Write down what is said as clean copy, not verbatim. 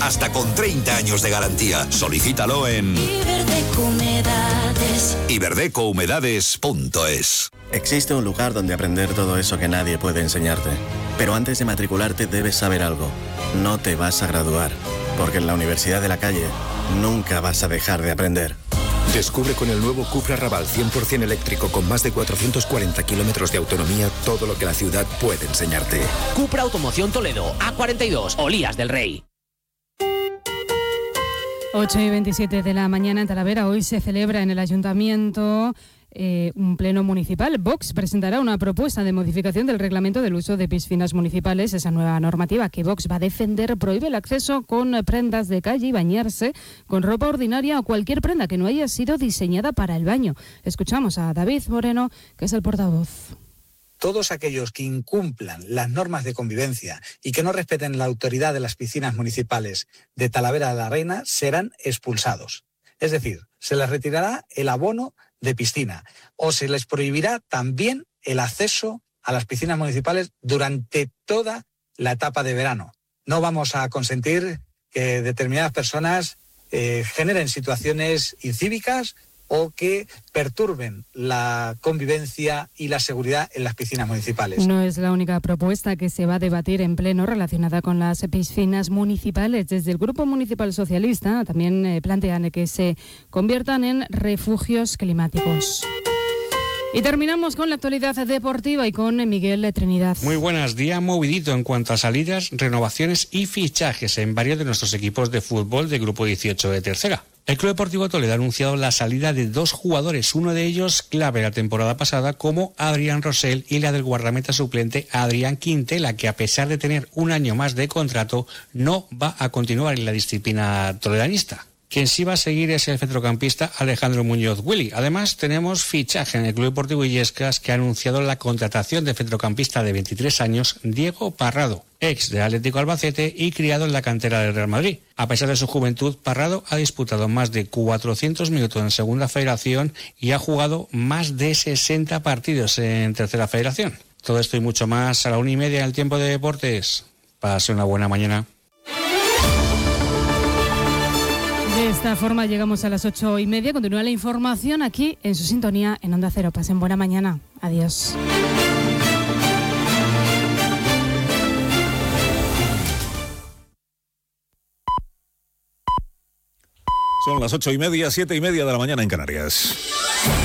hasta con 30 años de garantía. Solicítalo en iberdecouhumedades.es. Existe un lugar donde aprender todo eso que nadie puede enseñarte. Pero antes de matricularte debes saber algo. No te vas a graduar, porque en la Universidad de la Calle nunca vas a dejar de aprender. Descubre con el nuevo Cupra Raval 100% eléctrico con más de 440 kilómetros de autonomía todo lo que la ciudad puede enseñarte. Cupra Automoción Toledo, A42, Olías del Rey. 8:27 de la mañana en Talavera. Hoy se celebra en el Ayuntamiento un pleno municipal. Vox presentará una propuesta de modificación del reglamento del uso de piscinas municipales. Esa nueva normativa que Vox va a defender prohíbe el acceso con prendas de calle y bañarse con ropa ordinaria o cualquier prenda que no haya sido diseñada para el baño. Escuchamos a David Moreno, que es el portavoz. Todos aquellos que incumplan las normas de convivencia y que no respeten la autoridad de las piscinas municipales de Talavera de la Reina serán expulsados. Es decir, se les retirará el abono de piscina o se les prohibirá también el acceso a las piscinas municipales durante toda la etapa de verano. No vamos a consentir que determinadas personas generen situaciones incívicas o que perturben la convivencia y la seguridad en las piscinas municipales. No es la única propuesta que se va a debatir en pleno relacionada con las piscinas municipales. Desde el Grupo Municipal Socialista también plantean que se conviertan en refugios climáticos. Y terminamos con la actualidad deportiva y con Miguel Trinidad. Muy buenas, día movidito en cuanto a salidas, renovaciones y fichajes en varios de nuestros equipos de fútbol de Grupo 18 de Tercera. El Club Deportivo Toledo ha anunciado la salida de 2 jugadores, uno de ellos clave la temporada pasada, como Adrián Rosell, y la del guardameta suplente Adrián Quintela, que a pesar de tener un año más de contrato, no va a continuar en la disciplina toledanista. Quien sí va a seguir es el centrocampista Alejandro Muñoz Willy. Además, tenemos fichaje en el Club Deportivo Illescas, que ha anunciado la contratación del centrocampista de 23 años, Diego Parrado, ex del Atlético Albacete y criado en la cantera del Real Madrid. A pesar de su juventud, Parrado ha disputado más de 400 minutos en Segunda Federación y ha jugado más de 60 partidos en Tercera Federación. Todo esto y mucho más a la 1:30 en el Tiempo de Deportes. Pase una buena mañana. De esta forma llegamos a las 8:30. Continúa la información aquí en su sintonía en Onda Cero. Pasen buena mañana. Adiós. Son las 8:30, 7:30 de la mañana en Canarias.